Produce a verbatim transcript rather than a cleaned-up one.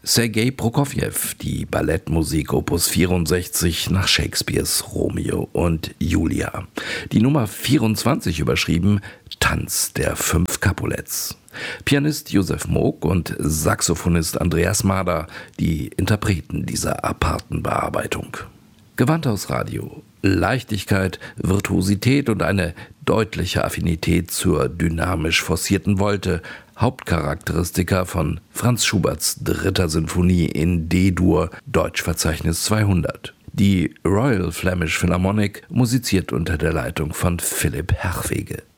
Sergei Prokofjew, die Ballettmusik Opus vierundsechzig nach Shakespeares Romeo und Julia. Die Nummer vierundzwanzig überschrieben Tanz der fünf Capulets. Pianist Josef Moog und Saxophonist Andreas Mader, die Interpreten dieser aparten Bearbeitung. Gewandhausradio. Leichtigkeit, Virtuosität und eine deutliche Affinität zur dynamisch forcierten Volte, Hauptcharakteristika von Franz Schuberts dritter Sinfonie in D-Dur, Deutschverzeichnis zweihundert. Die Royal Flemish Philharmonic musiziert unter der Leitung von Philipp Herrwege.